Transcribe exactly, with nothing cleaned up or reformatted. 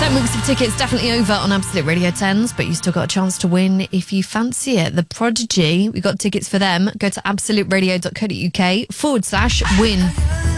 Ten weeks of tickets definitely over on Absolute Radio tens, but you still got a chance to win if you fancy it. The Prodigy, we got tickets for them. Go to absoluteradio.co.uk forward slash win.